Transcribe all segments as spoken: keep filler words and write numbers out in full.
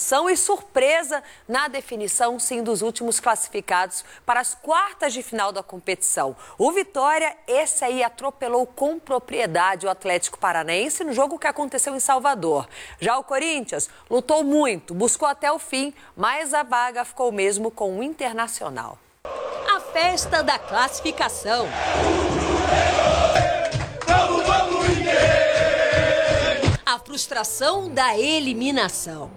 emoção e surpresa na definição, sim, dos últimos classificados para as quartas de final da competição. O Vitória, esse aí, atropelou com propriedade o Atlético Paranaense no jogo que aconteceu em Salvador. Já o Corinthians lutou muito, buscou até o fim, mas a vaga ficou mesmo com o Internacional. A festa da classificação. A frustração da eliminação.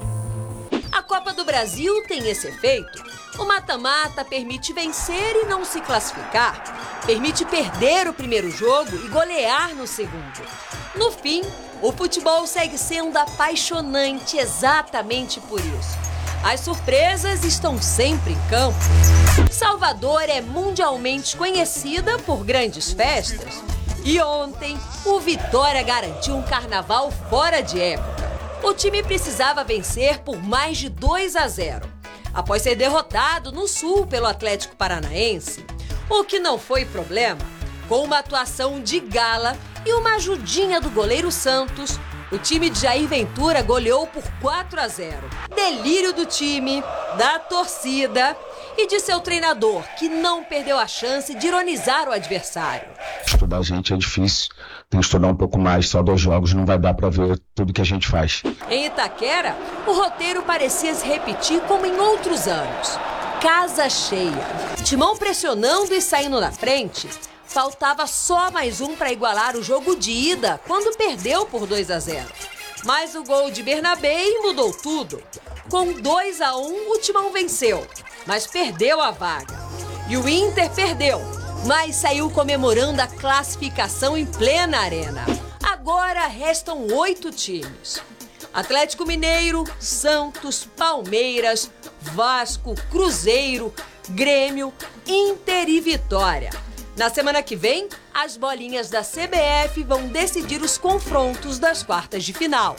A Copa do Brasil tem esse efeito. O mata-mata permite vencer e não se classificar. Permite perder o primeiro jogo e golear no segundo. No fim, o futebol segue sendo apaixonante exatamente por isso. As surpresas estão sempre em campo. Salvador é mundialmente conhecida por grandes festas. E ontem, o Vitória garantiu um carnaval fora de época. O time precisava vencer por mais de dois a zero, após ser derrotado no Sul pelo Atlético Paranaense. O que não foi problema, com uma atuação de gala e uma ajudinha do goleiro Santos, o time de Jair Ventura goleou por quatro a zero. Delírio do time, da torcida e de seu treinador, que não perdeu a chance de ironizar o adversário. Estudar a gente é difícil, tem que estudar um pouco mais, só dois jogos não vai dar para ver tudo que a gente faz. Em Itaquera, o roteiro parecia se repetir como em outros anos. Casa cheia, Timão pressionando e saindo na frente. Faltava só mais um para igualar o jogo de ida, quando perdeu por dois a zero. Mas o gol de Bernabé mudou tudo. Com dois a um, o Timão venceu, mas perdeu a vaga. E o Inter perdeu, mas saiu comemorando a classificação em plena arena. Agora restam oito times: Atlético Mineiro, Santos, Palmeiras, Vasco, Cruzeiro, Grêmio, Inter e Vitória. Na semana que vem, as bolinhas da C B F vão decidir os confrontos das quartas de final.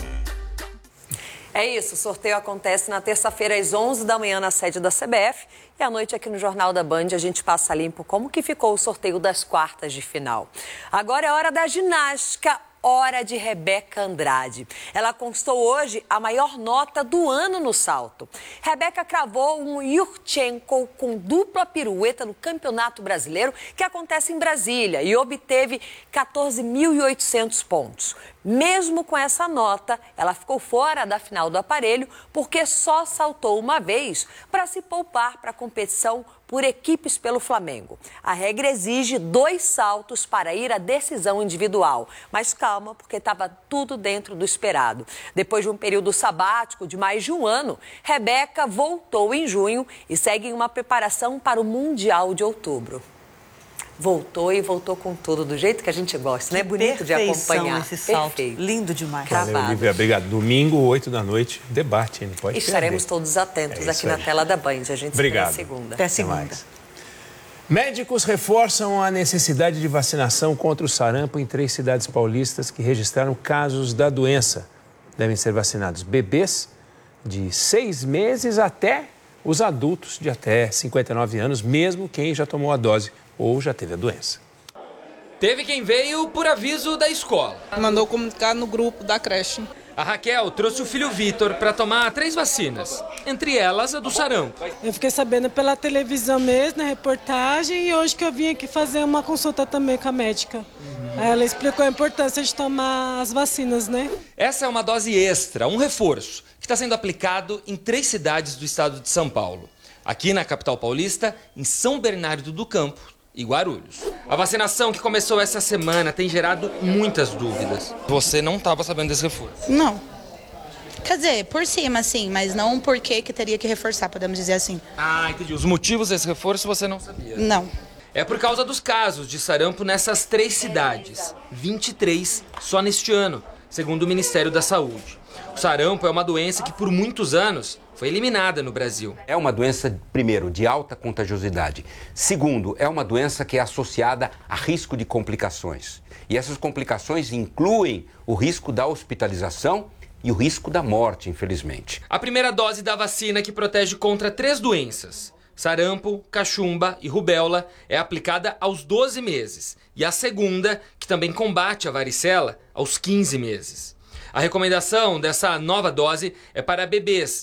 É isso, o sorteio acontece na terça-feira às onze da manhã na sede da C B F e à noite aqui no Jornal da Band a gente passa limpo como que ficou o sorteio das quartas de final. Agora é hora da ginástica. Hora de Rebeca Andrade. Ela conquistou hoje a maior nota do ano no salto. Rebeca cravou um Yurchenko com dupla pirueta no Campeonato Brasileiro, que acontece em Brasília, e obteve quatorze mil e oitocentos pontos. Mesmo com essa nota, ela ficou fora da final do aparelho porque só saltou uma vez para se poupar para a competição por equipes pelo Flamengo. A regra exige dois saltos para ir à decisão individual. Mas calma, porque estava tudo dentro do esperado. Depois de um período sabático de mais de um ano, Rebeca voltou em junho e segue em uma preparação para o Mundial de outubro. Voltou e voltou com tudo, do jeito que a gente gosta, né? Bonito de acompanhar. Esse salto. Perfeito. Lindo demais. Valeu, Olivia, obrigado. Domingo, oito da noite, debate, não pode Estaremos perder. todos atentos É aqui na aí. tela da Band. A gente Obrigado. se vê na segunda. Até segunda. mais. Médicos reforçam a necessidade de vacinação contra o sarampo em três cidades paulistas que registraram casos da doença. Devem ser vacinados bebês de seis meses até os adultos de até cinquenta e nove anos, mesmo quem já tomou a dose ou já teve a doença. Teve quem veio por aviso da escola. Mandou comunicar no grupo da creche. A Raquel trouxe o filho Vitor para tomar três vacinas, entre elas a do sarampo. Eu fiquei sabendo pela televisão mesmo, na reportagem, e hoje que eu vim aqui fazer uma consulta também com a médica. Uhum. Ela explicou a importância de tomar as vacinas, né? Essa é uma dose extra, um reforço, que está sendo aplicado em três cidades do estado de São Paulo. Aqui na capital paulista, em São Bernardo do Campo e Guarulhos. A vacinação que começou essa semana tem gerado muitas dúvidas. Você não estava sabendo desse reforço? Não. Quer dizer, por cima, sim, mas não por que que teria que reforçar, podemos dizer assim. Ah, entendi. Os motivos desse reforço você não sabia? Não. É por causa dos casos de sarampo nessas três cidades. vinte e três só neste ano, segundo o Ministério da Saúde. O sarampo é uma doença que por muitos anos foi eliminada no Brasil. É uma doença, primeiro, de alta contagiosidade. Segundo, é uma doença que é associada a risco de complicações. E essas complicações incluem o risco da hospitalização e o risco da morte, infelizmente. A primeira dose da vacina que protege contra três doenças, sarampo, cachumba e rubéola, é aplicada aos doze meses. E a segunda, que também combate a varicela, aos quinze meses. A recomendação dessa nova dose é para bebês